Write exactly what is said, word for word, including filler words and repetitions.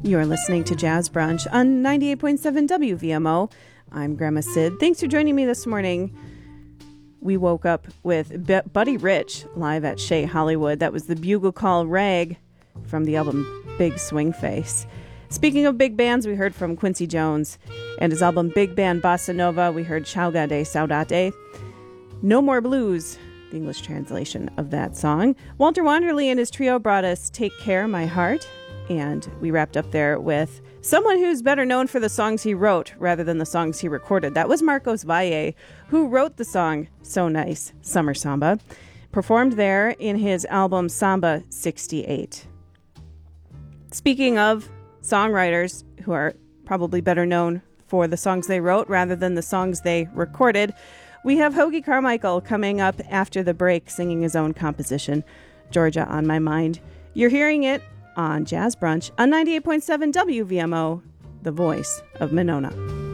You're listening to Jazz Brunch on ninety-eight point seven W V M O. I'm Grandma Sid. Thanks for joining me this morning. We woke up with B- Buddy Rich live at Shea Hollywood. That was the bugle call Rag from the album Big Swing Face. Speaking of big bands, we heard from Quincy Jones and his album Big Band Bossa Nova. We heard Chauga de Saudade. No More Blues, the English translation of that song. Walter Wanderley and his trio brought us Take Care, My Heart. And we wrapped up there with someone who's better known for the songs he wrote rather than the songs he recorded. That was Marcos Valle, who wrote the song So Nice, Summer Samba, performed there in his album Samba sixty-eight. Speaking of songwriters who are probably better known for the songs they wrote rather than the songs they recorded, we have Hoagy Carmichael coming up after the break singing his own composition, Georgia on My Mind. You're hearing it on Jazz Brunch on ninety-eight point seven W V M O, the voice of Monona.